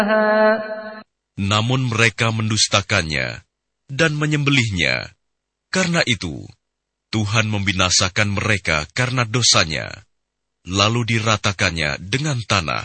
Namun mereka mendustakannya dan menyembelihnya. Karena itu, Tuhan membinasakan mereka karena dosanya, lalu diratakannya dengan tanah.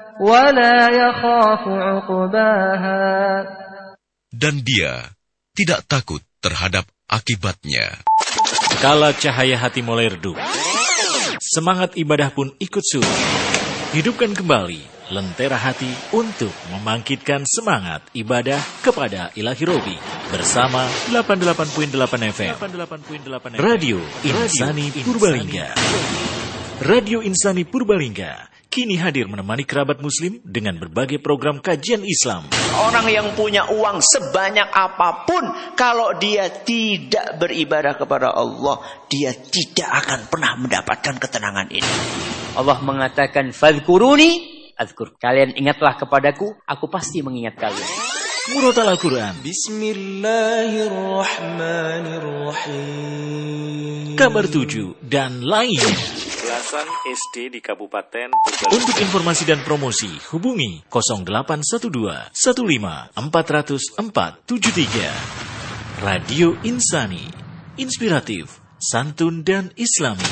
Dan dia tidak takut terhadap akibatnya. Kala cahaya hati mulai redup, semangat ibadah pun ikut surut. Hidupkan kembali lentera hati untuk membangkitkan semangat ibadah kepada Ilahi Robi bersama 88.8 FM Radio Insani Purbalingga. Radio Insani Purbalingga kini hadir menemani kerabat muslim dengan berbagai program kajian Islam. Orang yang punya uang sebanyak apapun, kalau dia tidak beribadah kepada Allah, dia tidak akan pernah mendapatkan ketenangan ini. Allah mengatakan, "Fadhkuruni azkur." Kalian ingatlah kepadaku, aku pasti mengingat kalian. Murotal Al-Quran, Bismillahirrahmanirrahim, Kabar 7 dan lainnya. Belasan SD di Kabupaten Purbalingga. Untuk informasi dan promosi hubungi 0812 15 400 473. Radio Insani, inspiratif, santun dan islami.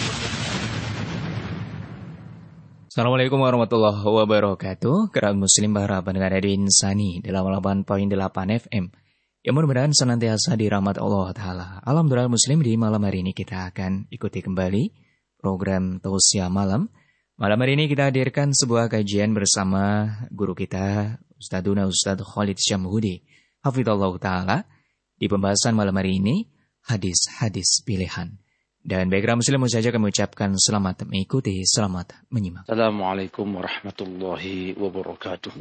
Assalamualaikum warahmatullahi wabarakatuh. Kerabat muslim para pendengar Radio Insani 88.8 FM. Ya, mudah-mudahan senantiasa dirahmat Allah Ta'ala. Alhamdulillah muslim, di malam hari ini kita akan ikuti kembali program Tausiah Malam. Malam hari ini kita hadirkan sebuah kajian bersama guru kita Ustadzuna Ustadz Khalid Syamhudi Hafidhullah Ta'ala. Di pembahasan malam hari ini, hadis-hadis pilihan. Dan background muslim saja kami ucapkan selamat mengikuti, selamat menyimak. Assalamualaikum warahmatullahi wabarakatuh.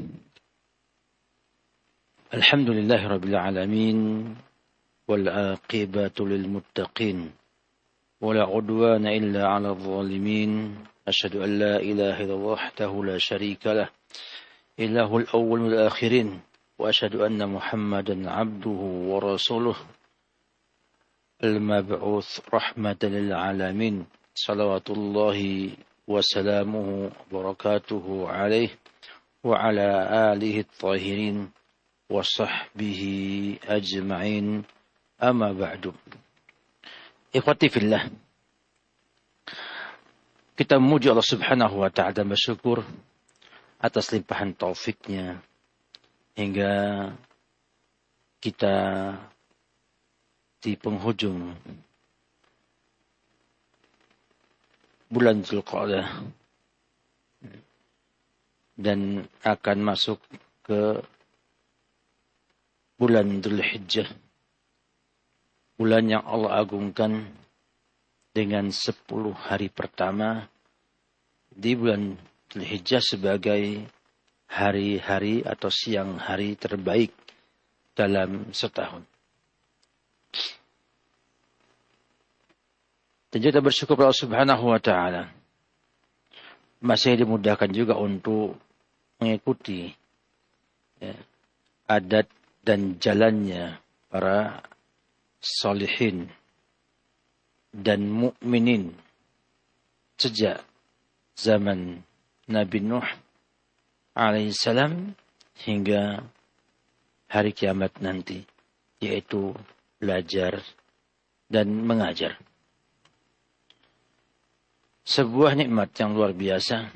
Alhamdulillahi rabbil alamin, wal aqibatu lil muttaqin, wala udwana illa ala zalimin. Asyhadu an la ilaha illallah wahdahu la syarika lah, ilahul awwal wal akhirin, wa asyhadu anna Muhammadan abduhu wa rasuluh, المبعوث رحمة للعالمين صلوات الله وسلامه وبركاته عليه وعلى آله الطاهرين وصحبه أجمعين أما بعد. Ikhwati fillah, kita memuji Allah Subhanahu wa Ta'ala, bersyukur atas limpahan taufiknya hingga kita di penghujung bulan Dzulqa'dah dan akan masuk ke bulan Dzulhijjah, bulan yang Allah agungkan dengan 10 hari pertama di bulan Dzulhijjah sebagai hari-hari atau siang hari terbaik dalam setahun. Dan kita bersyukur kepada Allah Subhanahu wa Ta'ala, masih dimudahkan juga untuk mengikuti adat dan jalannya para salihin dan mukminin sejak zaman Nabi Nuh alaihissalam hingga hari kiamat nanti, yaitu belajar dan mengajar. Sebuah nikmat yang luar biasa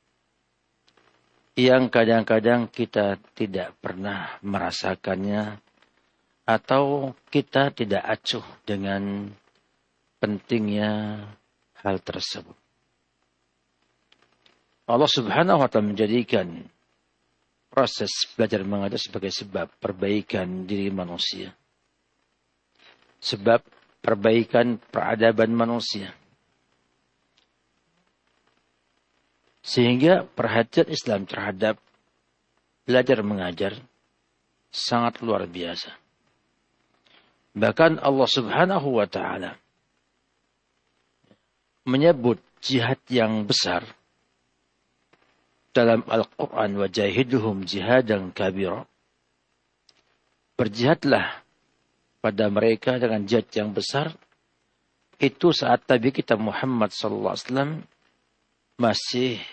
yang kadang-kadang kita tidak pernah merasakannya atau kita tidak acuh dengan pentingnya hal tersebut. Allah Subhanahu wa Ta'ala menjadikan proses belajar mengajar sebagai sebab perbaikan diri manusia, sebab perbaikan peradaban manusia. Sehingga perhatian Islam terhadap belajar mengajar sangat luar biasa. Bahkan Allah Subhanahu wa Ta'ala menyebut jihad yang besar dalam Al-Quran, wajahiduhum jihadan kabira. Berjihadlah pada mereka dengan jihad yang besar. Itu saat Nabi kita Muhammad sallallahu alaihi wasallam masih